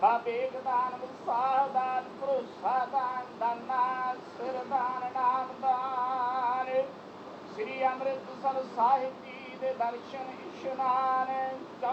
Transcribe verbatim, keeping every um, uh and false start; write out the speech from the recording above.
ਵੇਗਦਾਨ ਵਿਸਾਹਦਾਨ ਭਰੋਸਾਦਾਨ ਦਾਨਾ ਸਿਰਦਾਨ ਨਾਮਦਾਨ। ਸ੍ਰੀ ਅੰਮ੍ਰਿਤਸਰ ਸਾਹਿਬ ਜੀ ਦੇ ਦਰਸ਼ਨ ਇਸ਼ਨਾਨ